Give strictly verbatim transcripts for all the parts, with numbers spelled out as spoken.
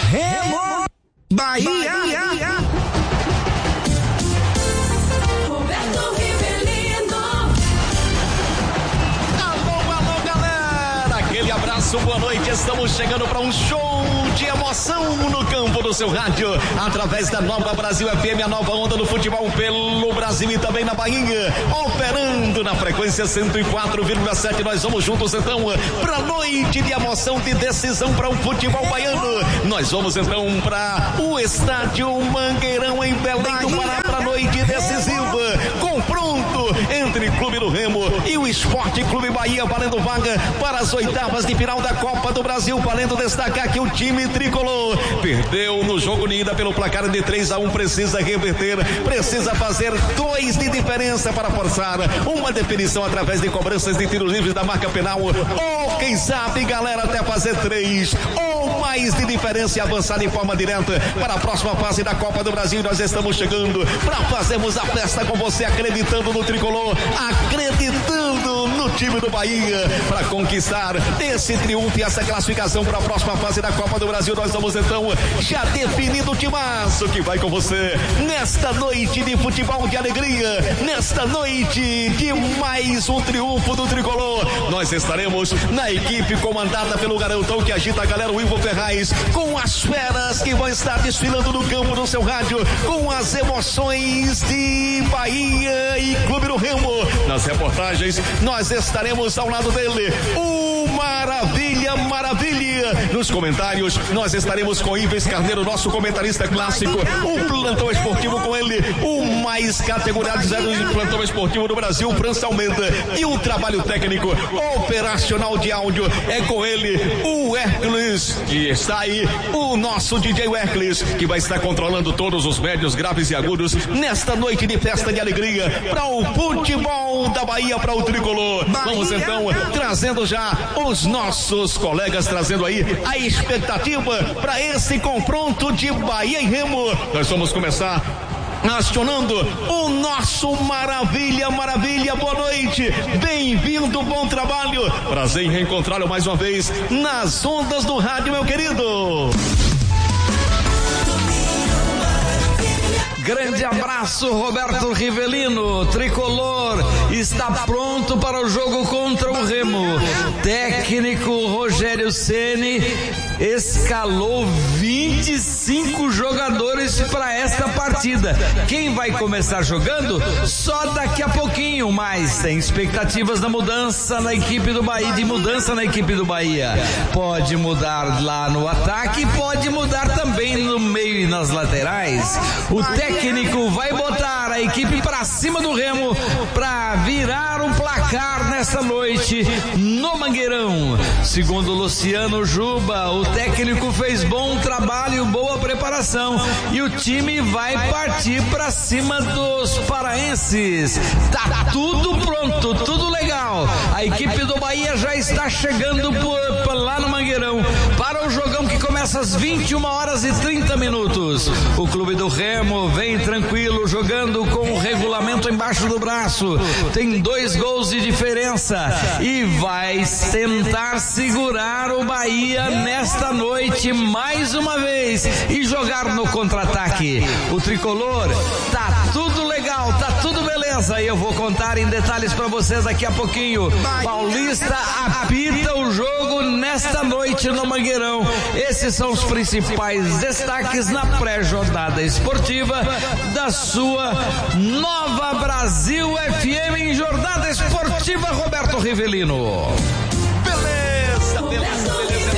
Remo, Bahia, Bahia. Roberto Rivelino. Alô, alô, galera, aquele abraço, boa noite, estamos chegando para um show de emoção no campo do seu rádio, através da Nova Brasil F M, a nova onda do futebol pelo Brasil e também na Bahia, operando na frequência cento e quatro vírgula sete. Nós vamos juntos então para noite de emoção, de decisão para o futebol baiano. Nós vamos então para o estádio Mangueirão em Belém do Pará, para noite decisiva, confronto entre Clube do Remo e o Esporte Clube Bahia, valendo vaga para as oitavas de final da Copa do Brasil. Valendo destacar que o time tricolor perdeu no jogo de ida pelo placar de três a um, precisa reverter, precisa fazer dois de diferença para forçar uma definição através de cobranças de tiros livres da marca penal, ou quem sabe, galera, até fazer três ou mais de diferença e avançar de forma direta para a próxima fase da Copa do Brasil. Nós estamos chegando para fazermos a festa com você, acreditando no tricolor, acreditando no time do Bahia, para conquistar esse triunfo e essa classificação para a próxima fase da Copa do Brasil. Nós vamos então já definindo o timaço que vai com você nesta noite de futebol de alegria, nesta noite de mais um triunfo do tricolor. Nós estaremos na equipe comandada pelo garotão que agita a galera, o Ivo Ferraz, com as feras que vão estar desfilando no campo do seu rádio, com as emoções de Bahia e Clube do Remo. Nas reportagens nós estaremos ao lado dele, o Maravilha, Maravilha. Nos comentários nós estaremos com Ives Carneiro, nosso comentarista clássico, o plantão esportivo com ele, o mais categorizado de plantão esportivo do Brasil, França Almeida, e o trabalho técnico operacional de áudio é com ele, o Hércules, que está aí, o nosso D J Hércules, que vai estar controlando todos os médios, graves e agudos nesta noite de festa de alegria para o futebol da Bahia, para o tricolor. Vamos então trazendo já os nossos colegas, trazendo aí a expectativa para esse confronto de Bahia e Remo. Nós vamos começar acionando o nosso Maravilha, Maravilha, boa noite, bem-vindo, bom trabalho, prazer em reencontrá-lo mais uma vez nas ondas do rádio, meu querido. Grande abraço, Roberto Rivelino. Tricolor está pronto para o jogo contra o Remo. Técnico Rogério Ceni escalou vinte e cinco jogadores para esta partida. Quem vai começar jogando? Só daqui a pouquinho, mas tem expectativas da mudança na equipe do Bahia, de mudança na equipe do Bahia. Pode mudar lá no ataque, pode mudar também no meio e nas laterais. O técnico vai botar a equipe para cima do Remo para virar um placar nessa noite no Mangueirão. Segundo Luciano Juba, o técnico fez bom trabalho, boa preparação e o time vai partir para cima dos paraenses. Tá tudo pronto, tudo legal. A equipe do Bahia já está chegando por, por lá no Mangueirão para o jogão que começa às vinte e uma horas e trinta minutos. O Clube do Remo vem tranquilo, jogando com o regulamento embaixo do braço. Tem dois gols de diferença e vai tentar segurar o Bahia nesta noite mais uma vez e jogar no contra-ataque. O tricolor, tá tudo legal, tá tudo beleza, e eu vou contar em detalhes para vocês daqui a pouquinho. Paulista apita o jogo nesta noite no Mangueirão. Esses são os principais destaques na pré-jornada esportiva da sua Nova Brasil F M em jornada esportiva, Roberto Rivelino. Beleza, beleza, beleza.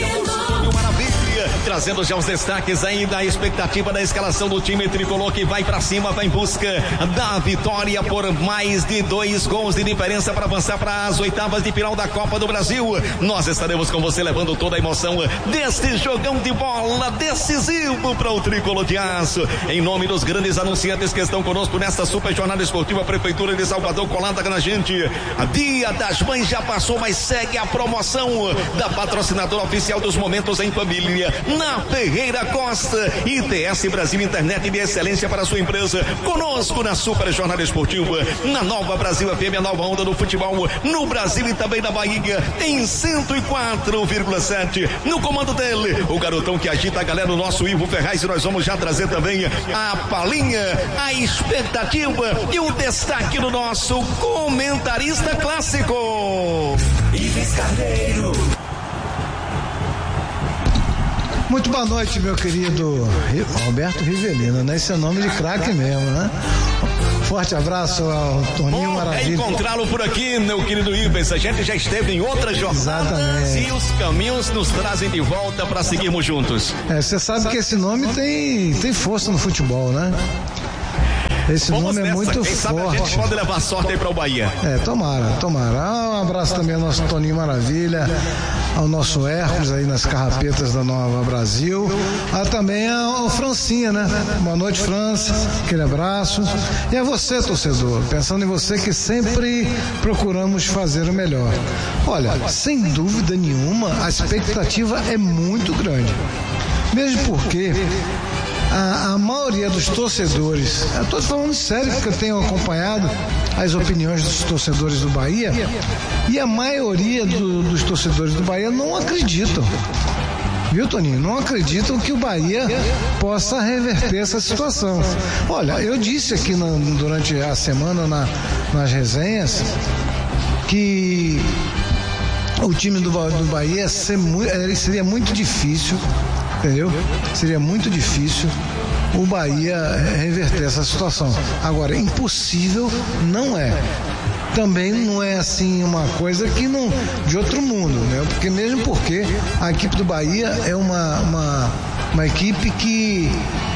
Trazendo já os destaques aí da expectativa da escalação do time tricolor, que vai pra cima, vai em busca da vitória por mais de dois gols de diferença para avançar para as oitavas de final da Copa do Brasil. Nós estaremos com você levando toda a emoção deste jogão de bola decisivo para o tricolor de aço. Em nome dos grandes anunciantes que estão conosco nesta super jornada esportiva, Prefeitura de Salvador colada na gente. A Dia das Mães já passou, mas segue a promoção da patrocinadora oficial dos momentos em família. na Ferreira Costa. I T S Brasil, internet de excelência para a sua empresa. Conosco na Super Jornada Esportiva, na Nova Brasil F M, a nova onda do futebol no Brasil e também na Bahia, em cento e quatro vírgula sete. No comando dele, o garotão que agita a galera, o nosso Ivo Ferraz, e nós vamos já trazer também a palhinha, a expectativa e o destaque do nosso comentarista clássico, Ives Carneiro. Muito boa noite, meu querido Roberto Rivelino, né? Esse é nome de craque mesmo, né? Forte abraço ao Toninho Bom, Maravilha. É encontrá-lo por aqui, meu querido Ives. A gente já esteve em outras jornadas. Exatamente. E os caminhos nos trazem de volta para seguirmos juntos. É, você sabe que esse nome tem, tem força no futebol, né? Esse Vamos nome nessa. é muito Quem sabe forte. a gente pode levar sorte aí para o Bahia. É, tomara, tomara. Ah, um abraço também ao nosso Toninho Maravilha, ao nosso Hércules aí nas carrapetas da Nova Brasil, ah, também ao Francinha, né? Boa noite, França, aquele abraço. E a você, torcedor, pensando em você que sempre procuramos fazer o melhor. Olha, sem dúvida nenhuma, a expectativa é muito grande. Mesmo porque A, a maioria dos torcedores, eu estou falando sério porque eu tenho acompanhado as opiniões dos torcedores do Bahia, e a maioria do, dos torcedores do Bahia não acreditam, viu, Toninho? Não acreditam que o Bahia possa reverter essa situação. Olha, eu disse aqui na, durante a semana na, nas resenhas que o time do, do Bahia ser, seria muito difícil, entendeu? Seria muito difícil o Bahia reverter essa situação. Agora, impossível não é. Também não é assim uma coisa que não, de outro mundo, né? Porque mesmo porque a equipe do Bahia é uma, uma, uma equipe que,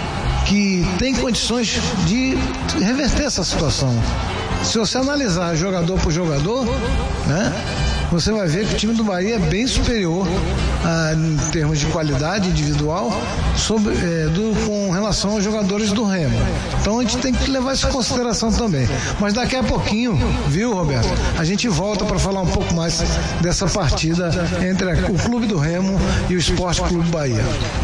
que tem condições de reverter essa situação. Se você analisar jogador por jogador, né? Você vai ver que o time do Bahia é bem superior ah, em termos de qualidade individual sobre, é, do, com relação aos jogadores do Remo. Então a gente tem que levar isso em consideração também. Mas daqui a pouquinho, viu, Roberto? A gente volta para falar um pouco mais dessa partida entre a, o Clube do Remo e o Esporte Clube Bahia.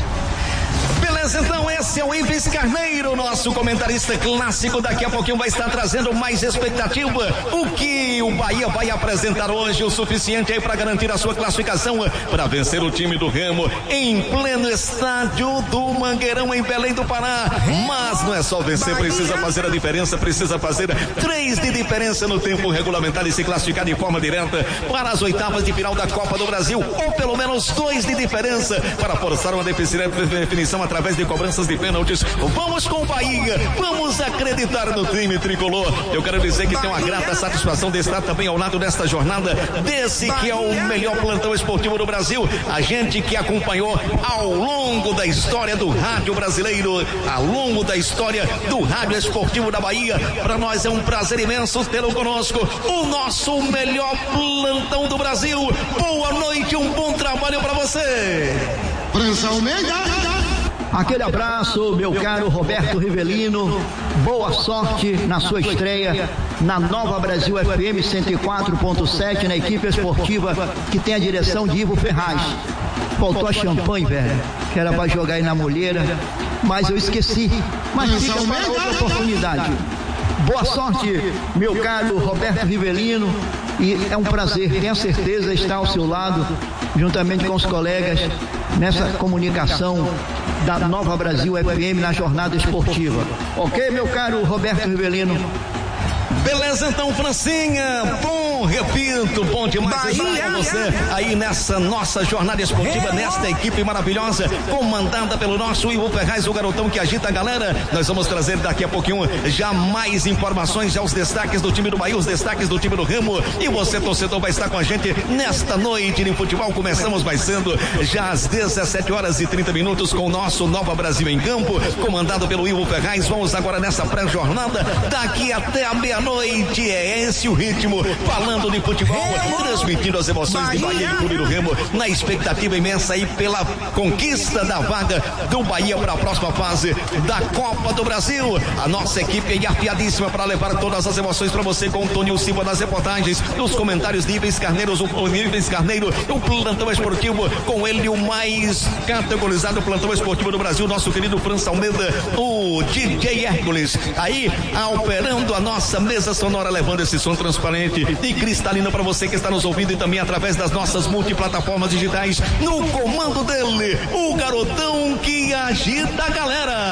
Beleza, então esse é o Ives Carneiro, nosso comentarista clássico. Daqui a pouquinho vai estar trazendo mais expectativa. O que o Bahia vai apresentar hoje, o suficiente aí para garantir a sua classificação para vencer o time do Remo em pleno estádio do Mangueirão, em Belém do Pará. Mas não é só vencer, precisa fazer a diferença, precisa fazer três de diferença no tempo regulamentar e se classificar de forma direta para as oitavas de final da Copa do Brasil, ou pelo menos dois de diferença para forçar uma definição através de cobranças de pênaltis. Vamos com o Bahia, vamos acreditar no time tricolor. Eu quero dizer que tem uma grata satisfação de estar também ao lado desta jornada, desse que é o melhor plantão esportivo do Brasil. A gente que acompanhou ao longo da história do rádio brasileiro, ao longo da história do rádio esportivo da Bahia. Para nós é um prazer imenso tê-lo conosco, o nosso melhor plantão do Brasil. Boa noite, um bom trabalho para você. França Almeida. Aquele abraço, meu caro Roberto Rivelino, boa sorte na sua estreia na Nova Brasil F M cento e quatro ponto sete, na equipe esportiva que tem a direção de Ivo Ferraz. Faltou a champanhe, velho, que era pra jogar aí na molheira, mas eu esqueci, mas fica para outra oportunidade. Boa sorte, meu caro Roberto Rivelino, e é um prazer, tenho certeza, estar ao seu lado, juntamente com os colegas, nessa comunicação da Nova Brasil F M na jornada esportiva. Ok, meu caro Roberto Rivelino? Beleza, então, Francinha, bom, repito, bom demais estar com você aí nessa nossa jornada esportiva, nesta equipe maravilhosa, comandada pelo nosso Ivo Ferraz, o garotão que agita a galera. Nós vamos trazer daqui a pouquinho já mais informações, já os destaques do time do Bahia, os destaques do time do Remo, e você, torcedor, vai estar com a gente nesta noite de futebol. Começamos mais cedo, já às dezessete horas e trinta minutos, com o nosso Nova Brasil em campo, comandado pelo Ivo Ferraz. Vamos agora nessa pré-jornada, daqui até a meia-noite. É esse o ritmo, falando falando de futebol, transmitindo as emoções de Bahia e Clube do Remo, na expectativa imensa aí pela conquista da vaga do Bahia para a próxima fase da Copa do Brasil. A nossa equipe é afiadíssima para levar todas as emoções para você, com o Tônio Silva nas reportagens, nos comentários de Ives Carneiro, o Ives Carneiro, o plantão esportivo, com ele o mais categorizado plantão esportivo do Brasil, nosso querido França Almeida, o D J Hércules, aí operando a nossa mesa sonora, levando esse som transparente e cristalino para você que está nos ouvindo e também através das nossas multiplataformas digitais. No comando dele, o garotão que agita a galera.